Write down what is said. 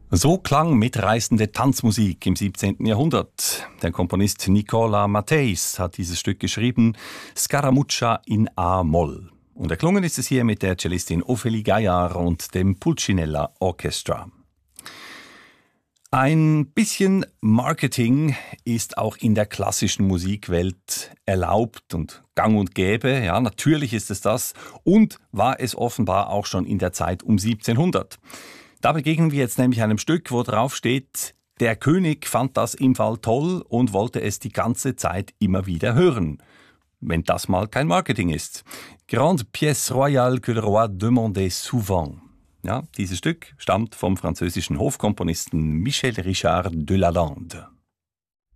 So klang mitreißende Tanzmusik im 17. Jahrhundert. Der Komponist Nicola Matheis hat dieses Stück geschrieben, Scaramuccia in A-Moll. Und erklungen ist es hier mit der Cellistin Ophélie Gaillard und dem Pulcinella Orchestra. Ein bisschen Marketing ist auch in der klassischen Musikwelt erlaubt und gang und gäbe. Ja, natürlich ist es das und war es offenbar auch schon in der Zeit um 1700. Da begegnen wir jetzt nämlich einem Stück, wo drauf steht, der König fand das im Fall toll und wollte es die ganze Zeit immer wieder hören. Wenn das mal kein Marketing ist. Grande pièce royale que le roi demandait souvent. Ja, dieses Stück stammt vom französischen Hofkomponisten Michel Richard de Lalande.